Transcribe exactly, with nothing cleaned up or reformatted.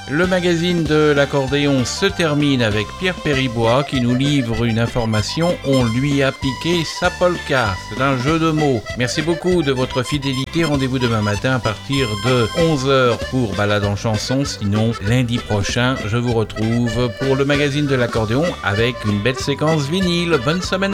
Le magazine de l'accordéon se termine avec Pierre Péribois qui nous livre une information. On lui a piqué sa polka. C'est un jeu de mots. Merci beaucoup de votre fidélité. Rendez-vous demain matin à partir de onze heures pour Balade en chanson. Sinon, lundi prochain, je vous retrouve pour le magazine de l'accordéon avec une belle séquence vinyle. Bonne semaine.